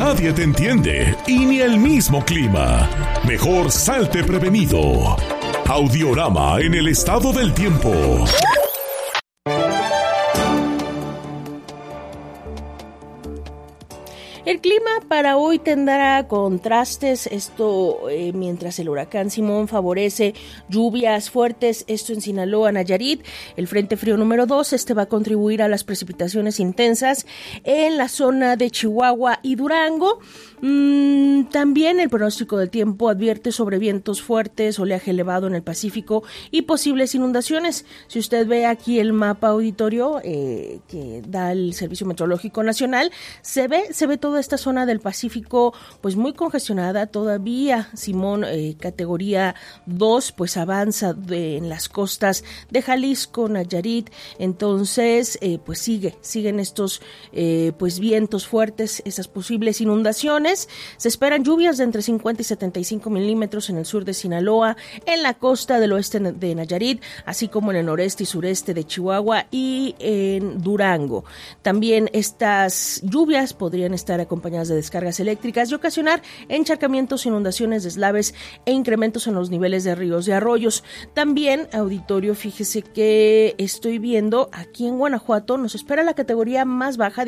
nadie te entiende y ni el mismo clima. Mejor salte prevenido. Audiorama en el estado del tiempo. El clima para hoy tendrá contrastes, mientras el huracán Simón favorece lluvias fuertes, esto en Sinaloa, Nayarit. El frente frío número 2, va a contribuir a las precipitaciones intensas en la zona de Chihuahua y Durango. También el pronóstico del tiempo advierte sobre vientos fuertes, oleaje elevado en el Pacífico y posibles inundaciones. Si usted ve aquí el mapa auditorio que da el Servicio Meteorológico Nacional, se ve toda esta zona del Pacífico pues muy congestionada todavía. Simón, categoría 2, pues avanza en las costas de Jalisco, Nayarit. Entonces pues siguen estos pues vientos fuertes, esas posibles inundaciones. Se esperan lluvias de entre 50 y 75 milímetros en el sur de Sinaloa, en la costa del oeste de Nayarit, así como en el noreste y sureste de Chihuahua y en Durango. También estas lluvias podrían estar acompañadas de descargas eléctricas y ocasionar encharcamientos, inundaciones, deslaves e incrementos en los niveles de ríos y arroyos. También, auditorio, fíjese que estoy viendo aquí en Guanajuato, nos espera la categoría más baja,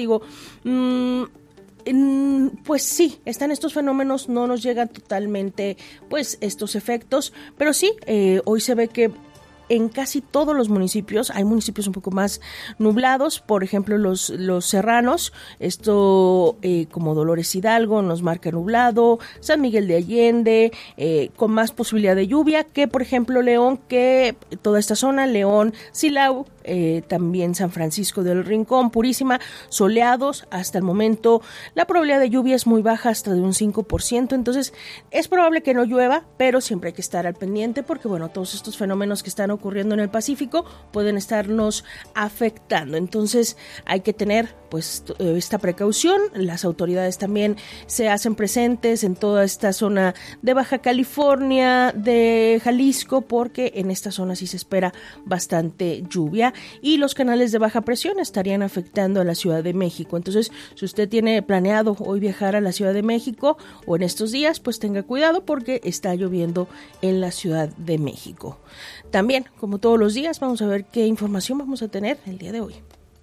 pues sí, están estos fenómenos, no nos llegan totalmente pues estos efectos, pero sí, hoy se ve que en casi todos los municipios, hay municipios un poco más nublados, por ejemplo los serranos, como Dolores Hidalgo nos marca nublado, San Miguel de Allende, con más posibilidad de lluvia que por ejemplo León, que toda esta zona, León, Silao, también San Francisco del Rincón, Purísima, soleados hasta el momento. La probabilidad de lluvia es muy baja, hasta de un 5%, entonces es probable que no llueva, pero siempre hay que estar al pendiente porque bueno, todos estos fenómenos que están ocurriendo en el Pacífico pueden estarnos afectando, entonces hay que tener pues esta precaución. Las autoridades también se hacen presentes en toda esta zona de Baja California, de Jalisco, porque en esta zona sí se espera bastante lluvia y los canales de baja presión estarían afectando a la Ciudad de México. Entonces, si usted tiene planeado hoy viajar a la Ciudad de México o en estos días, pues tenga cuidado porque está lloviendo en la Ciudad de México. También, como todos los días, vamos a ver qué información vamos a tener el día de hoy.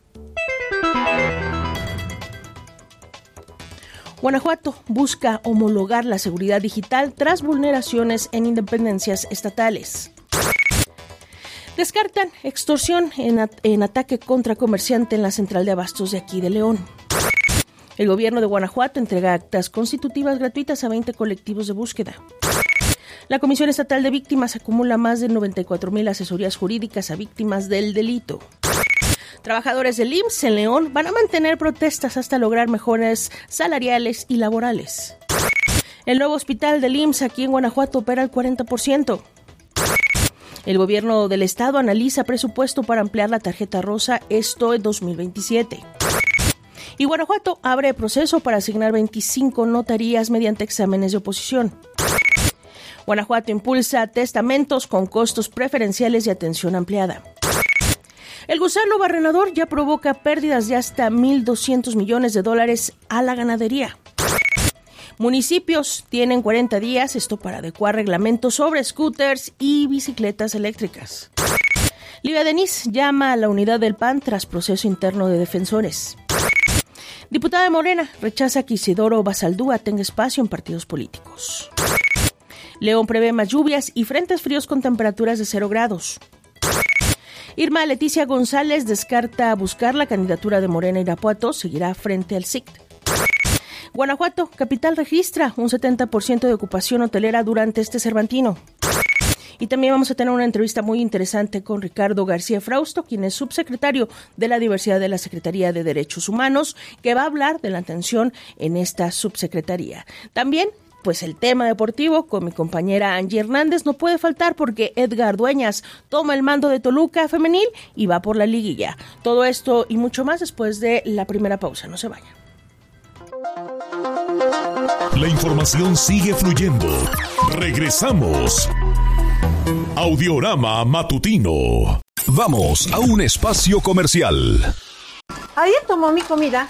Guanajuato busca homologar la seguridad digital tras vulneraciones en independencias estatales. Descartan extorsión en ataque contra comerciante en la central de abastos de aquí de León. El gobierno de Guanajuato entrega actas constitutivas gratuitas a 20 colectivos de búsqueda. La Comisión Estatal de Víctimas acumula más de 94,000 asesorías jurídicas a víctimas del delito. Trabajadores del IMSS en León van a mantener protestas hasta lograr mejoras salariales y laborales. El nuevo hospital del IMSS aquí en Guanajuato opera al 40%. El gobierno del estado analiza presupuesto para ampliar la tarjeta rosa, esto en 2027. Y Guanajuato abre proceso para asignar 25 notarías mediante exámenes de oposición. Guanajuato impulsa testamentos con costos preferenciales y atención ampliada. El gusano barrenador ya provoca pérdidas de hasta $1,200 millones a la ganadería. Municipios tienen 40 días, esto para adecuar reglamentos sobre scooters y bicicletas eléctricas. Livia Denis llama a la unidad del PAN tras proceso interno de defensores. Diputada de Morena rechaza que Isidoro Basaldúa tenga espacio en partidos políticos. León prevé más lluvias y frentes fríos con temperaturas de 0 grados. Irma Leticia González descarta buscar la candidatura de Morena Irapuato, seguirá frente al SIC. Guanajuato, capital, registra un 70% de ocupación hotelera durante este Cervantino. Y también vamos a tener una entrevista muy interesante con Ricardo García Frausto, quien es subsecretario de la Diversidad de la Secretaría de Derechos Humanos, que va a hablar de la atención en esta subsecretaría. También pues el tema deportivo con mi compañera Angie Hernández no puede faltar porque Edgar Dueñas toma el mando de Toluca femenil y va por la liguilla. Todo esto y mucho más después de la primera pausa. No se vayan. La información sigue fluyendo. Regresamos. Audiorama Matutino. Vamos a un espacio comercial. Ayer tomó mi comida